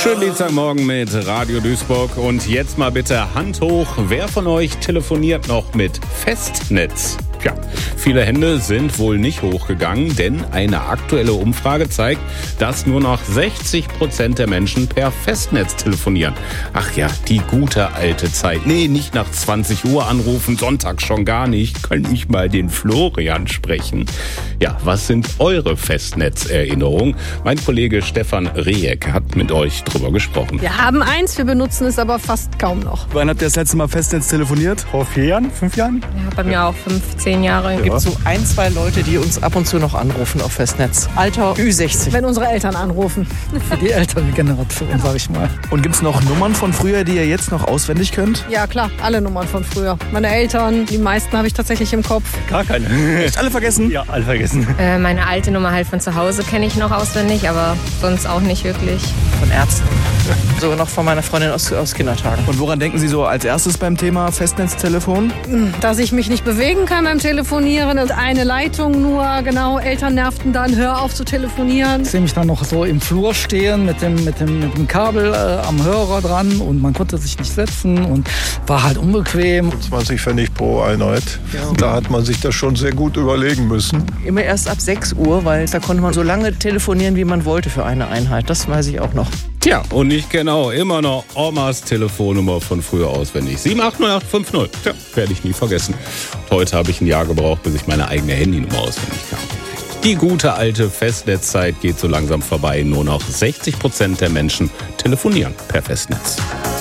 Schönen Dienstagmorgen mit Radio Duisburg. Und jetzt mal bitte Hand hoch. Wer von euch telefoniert noch mit Festnetz? Tja, viele Hände sind wohl nicht hochgegangen, denn eine aktuelle Umfrage zeigt, dass nur noch 60% der Menschen per Festnetz telefonieren. Ach ja, die gute alte Zeit. Nee, nicht nach 20 Uhr anrufen, Sonntag schon gar nicht. Kann ich mal den Florian sprechen? Ja, was sind eure Festnetzerinnerungen? Mein Kollege Stefan Rehek hat mit euch drüber gesprochen. Wir haben eins, wir benutzen es aber fast kaum noch. Wann habt ihr das letzte Mal Festnetz telefoniert? Vor 4 Jahren, 5 Jahren? Ja, bei mir auch 15 Jahre. Es gibt so 1, 2 Leute, die uns ab und zu noch anrufen auf Festnetz. Alter Ü60. Wenn unsere Eltern anrufen. Für die ältere Generation, sag ich mal. Und gibt's noch Nummern von früher, die ihr jetzt noch auswendig könnt? Ja klar, alle Nummern von früher. Meine Eltern, die meisten habe ich tatsächlich im Kopf. Gar keine. Echt alle vergessen? Ja, alle vergessen. Meine alte Nummer halt von zu Hause kenne ich noch auswendig, aber sonst auch nicht wirklich. Von Ärzten. Sogar noch von meiner Freundin aus Kindertagen. Und woran denken Sie so als erstes beim Thema Festnetztelefon? Dass ich mich nicht bewegen kann beim Telefonieren und eine Leitung nur, genau, Eltern nervten dann, hör auf zu telefonieren. Ich sehe mich dann noch so im Flur stehen mit dem Kabel am Hörer dran und man konnte sich nicht setzen und war halt unbequem. 20 Pfennig pro Einheit. Ja. Da hat man sich das schon sehr gut überlegen müssen. Immer erst ab 6 Uhr, weil da konnte man so lange telefonieren, wie man wollte für eine Einheit. Das weiß ich auch noch. Tja, und ich kenne auch immer noch Omas Telefonnummer von früher auswendig. 78850. Tja, werde ich nie vergessen. Und heute habe ich ein Jahr gebraucht, bis ich meine eigene Handynummer auswendig kann. Die gute alte Festnetzzeit geht so langsam vorbei. Nur noch 60% der Menschen telefonieren per Festnetz.